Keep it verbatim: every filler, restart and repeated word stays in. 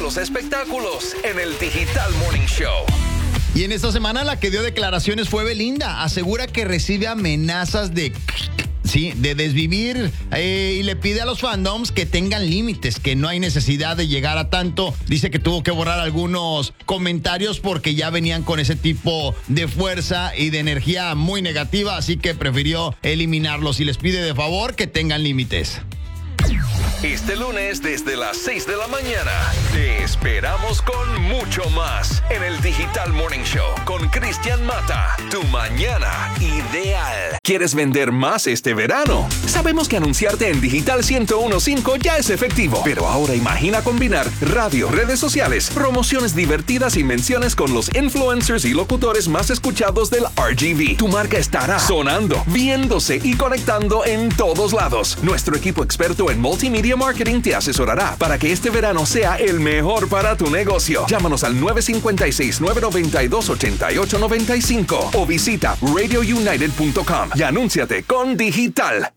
los espectáculos en el Digital Morning Show. Y en esta semana la que dio declaraciones fue Belinda. Asegura que recibe amenazas de... Sí, de desvivir eh, y le pide a los fandoms que tengan límites, que no hay necesidad de llegar a tanto. Dice que tuvo que borrar algunos comentarios porque ya venían con ese tipo de fuerza y de energía muy negativa, así que prefirió eliminarlos y les pide de favor que tengan límites. Este lunes desde las seis de la mañana te esperamos con mucho más en el Digital Morning Show con Cristian Mata, tu mañana ideal. ¿Quieres vender más este verano? Sabemos que anunciarte en Digital ciento uno punto cinco ya es efectivo, pero ahora imagina combinar radio, redes sociales, promociones divertidas y menciones con los influencers y locutores más escuchados del R G V. Tu marca estará sonando, viéndose y conectando en todos lados. Nuestro equipo experto en multimedia Marketing te asesorará para que este verano sea el mejor para tu negocio. Llámanos al nueve cinco seis, nueve nueve dos, ocho ocho nueve cinco o visita radio united punto com y anúnciate con Digital.